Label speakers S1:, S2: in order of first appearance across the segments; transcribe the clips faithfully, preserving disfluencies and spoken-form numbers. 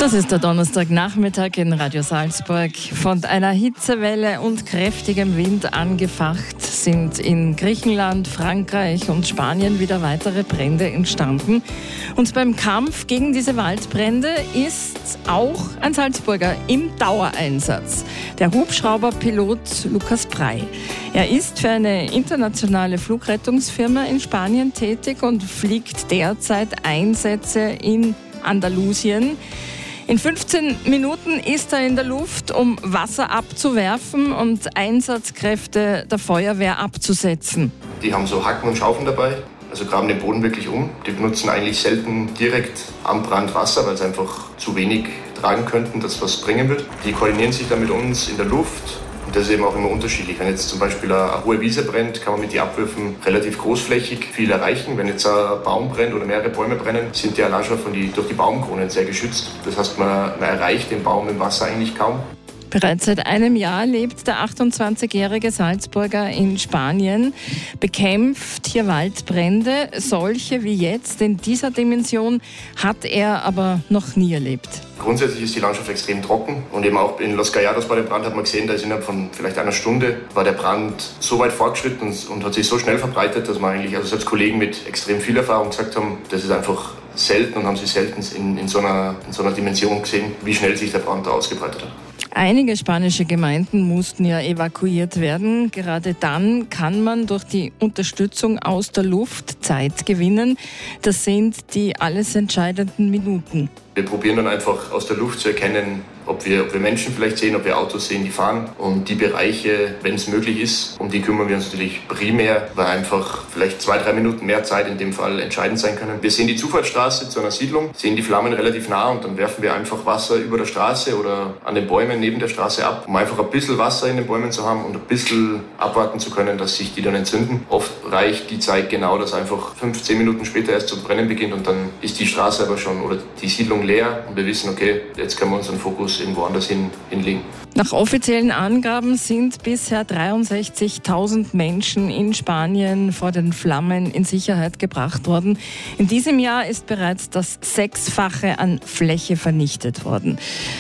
S1: Das ist der Donnerstagnachmittag in Radio Salzburg. Von einer Hitzewelle und kräftigem Wind angefacht sind in Griechenland, Frankreich und Spanien wieder weitere Brände entstanden. Und beim Kampf gegen diese Waldbrände ist auch ein Salzburger im Dauereinsatz. Der Hubschrauberpilot Lukas Prey. Er ist für eine internationale Flugrettungsfirma in Spanien tätig und fliegt derzeit Einsätze in Andalusien. In fünfzehn Minuten ist er in der Luft, um Wasser abzuwerfen und Einsatzkräfte der Feuerwehr abzusetzen.
S2: Die haben so Hacken und Schaufeln dabei, also graben den Boden wirklich um. Die benutzen eigentlich selten direkt am Brand Wasser, weil sie einfach zu wenig tragen könnten, dass was bringen wird. Die koordinieren sich dann mit uns in der Luft. Und das ist eben auch immer unterschiedlich. Wenn jetzt zum Beispiel eine hohe Wiese brennt, kann man mit den Abwürfen relativ großflächig viel erreichen. Wenn jetzt ein Baum brennt oder mehrere Bäume brennen, sind die allein schon von die, durch die Baumkronen sehr geschützt. Das heißt, man, man erreicht den Baum im Wasser eigentlich kaum.
S1: Bereits seit einem Jahr lebt der achtundzwanzigjährige Salzburger in Spanien, bekämpft hier Waldbrände. Solche wie jetzt in dieser Dimension hat er aber noch nie erlebt.
S2: Grundsätzlich ist die Landschaft extrem trocken und eben auch in Los Gallados bei dem Brand hat man gesehen, da ist innerhalb von vielleicht einer Stunde war der Brand so weit fortgeschritten und, und hat sich so schnell verbreitet, dass man eigentlich, also selbst Kollegen mit extrem viel Erfahrung gesagt haben, das ist einfach selten und haben sie selten in, in, so einer, in so einer Dimension gesehen, wie schnell sich der Brand da ausgebreitet hat.
S1: Einige spanische Gemeinden mussten ja evakuiert werden. Gerade dann kann man durch die Unterstützung aus der Luft Zeit gewinnen. Das sind die alles entscheidenden Minuten.
S2: Wir probieren dann einfach aus der Luft zu erkennen, ob wir, ob wir Menschen vielleicht sehen, ob wir Autos sehen, die fahren. Und die Bereiche, wenn es möglich ist, um die kümmern wir uns natürlich primär, weil einfach vielleicht zwei, drei Minuten mehr Zeit in dem Fall entscheidend sein können. Wir sehen die Zufahrtsstraße zu einer Siedlung, sehen die Flammen relativ nah und dann werfen wir einfach Wasser über der Straße oder an den Bäumen neben der Straße ab, um einfach ein bisschen Wasser in den Bäumen zu haben und ein bisschen abwarten zu können, dass sich die dann entzünden. Oft reicht die Zeit genau, dass einfach fünf, zehn Minuten später erst zu brennen beginnt und dann ist die Straße aber schon oder die Siedlung leer und wir wissen, okay, jetzt können wir unseren Fokus irgendwo anders hin, hinlegen.
S1: Nach offiziellen Angaben sind bisher dreiundsechzigtausend Menschen in Spanien vor den Flammen in Sicherheit gebracht worden. In diesem Jahr ist bereits das Sechsfache an Fläche vernichtet worden,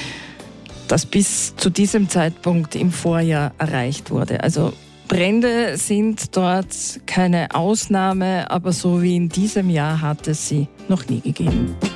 S1: das bis zu diesem Zeitpunkt im Vorjahr erreicht wurde. Also Brände sind dort keine Ausnahme, aber so wie in diesem Jahr hat es sie noch nie gegeben.